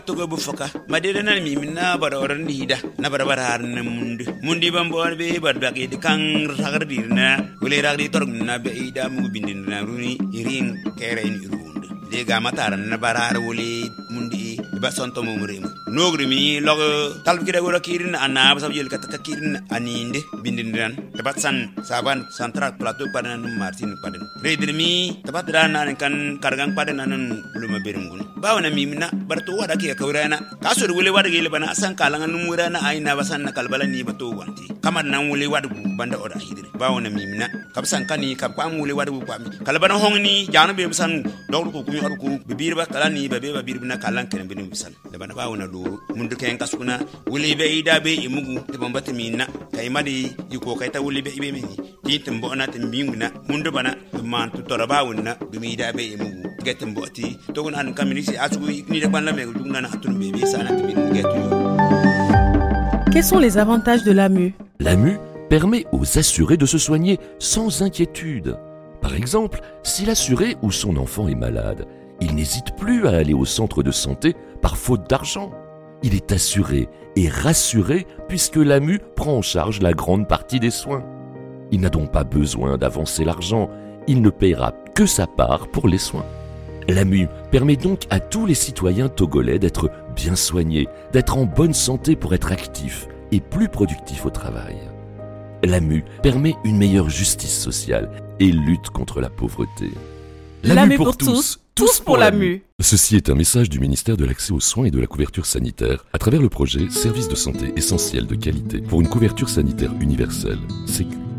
Togo bufoka madede na mi na bara oran hida na bara bara har na mundi ban bor be bar bagi de kan ragar dirna wele ragdi torg na be ida mu bindin na runi irin kere ni runde de ga matar na bara har wele mundi ba sonto mo murem nogri mi log talb kire wora kirin anna ba sabjel kat kirin aninde bindin dan tabat san saban central plateau padan martin padan redir mi tabat dan nan kan kargang padan nan luma berengun bawna mi na barto wada ke kawrana kaso de wele wada gele bana san kalangan numurana aina basan na kalbala ni bato wanti kamar nan wele wada banda oda hidire bawna mi na kabsan kani kab kwam wele wada bu kwam kalbana hongni janu be san dawru ko kumi arku bibir ba kalani be babir na kalan ken be misal da bana bawna do mundu ken kasuna wele be ida be imugu de bambata mi na kay madi yiko kay ta wele be ibe mi titim bona timbinguna mundu bana man tu torabawna be mi ida be imugu getem boti togun an kamini asu ni de ban la me dugna na atun bebe sana tibi getu. Quels sont les avantages de l'AMU? L'AMU permet aux assurés de se soigner sans inquiétude. Par exemple, si l'assuré ou son enfant est malade, il n'hésite plus à aller au centre de santé par faute d'argent. Il est assuré et rassuré puisque l'AMU prend en charge la grande partie des soins. Il n'a donc pas besoin d'avancer l'argent, il ne paiera que sa part pour les soins. L'AMU permet donc à tous les citoyens togolais d'être bien soignés, d'être en bonne santé pour être actifs et plus productifs au travail. L'AMU permet une meilleure justice sociale et lutte contre la pauvreté. L'AMU pour tous, tous pour l'AMU. Ceci est un message du ministère de l'Accès aux soins et de la couverture sanitaire à travers le projet Services de santé essentiels de qualité pour une couverture sanitaire universelle, Sécu.